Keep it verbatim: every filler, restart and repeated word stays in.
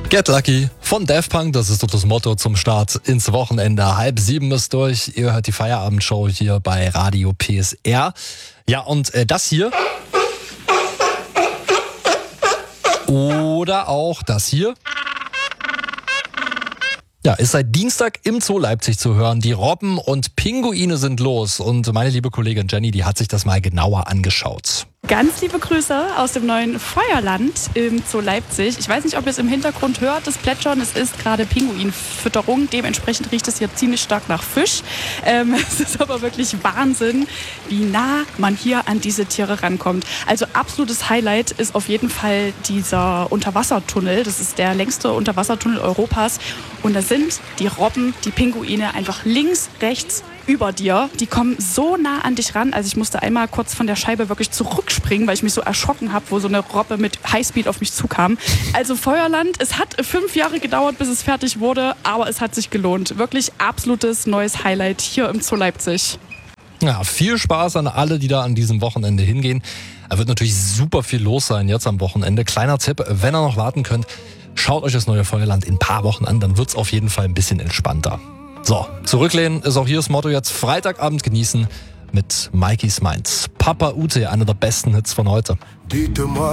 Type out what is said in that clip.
Get Lucky von Daft Punk, das ist doch das Motto zum Start ins Wochenende. Halb sieben ist durch, ihr hört die Feierabendshow hier bei Radio P S R. Ja, und äh, das hier oder auch das hier. Ja, ist seit Dienstag im Zoo Leipzig zu hören. Die Robben und Pinguine sind los. Und meine liebe Kollegin Jenny, die hat sich das mal genauer angeschaut. Ganz liebe Grüße aus dem neuen Feuerland im Zoo Leipzig. Ich weiß nicht, ob ihr es im Hintergrund hört, das Plätschern. Es ist gerade Pinguinfütterung. Dementsprechend riecht es hier ziemlich stark nach Fisch. Ähm, es ist aber wirklich Wahnsinn, wie nah man hier an diese Tiere rankommt. Also absolutes Highlight ist auf jeden Fall dieser Unterwassertunnel. Das ist der längste Unterwassertunnel Europas. Und da sind die Robben, die Pinguine einfach links, rechts, über dir. Die kommen so nah an dich ran. Also ich musste einmal kurz von der Scheibe wirklich zurückspringen, weil ich mich so erschrocken habe, wo so eine Robbe mit Highspeed auf mich zukam. Also Feuerland, es hat fünf Jahre gedauert, bis es fertig wurde, aber es hat sich gelohnt. Wirklich absolutes neues Highlight hier im Zoo Leipzig. Ja, viel Spaß an alle, die da an diesem Wochenende hingehen. Da wird natürlich super viel los sein jetzt am Wochenende. Kleiner Tipp, wenn ihr noch warten könnt, schaut euch das neue Feuerland in ein paar Wochen an, dann wird es auf jeden Fall ein bisschen entspannter. So, zurücklehnen ist auch hier das Motto jetzt. Freitagabend genießen mit Mikey's Minds. Papa Ute, einer der besten Hits von heute. Dites-moi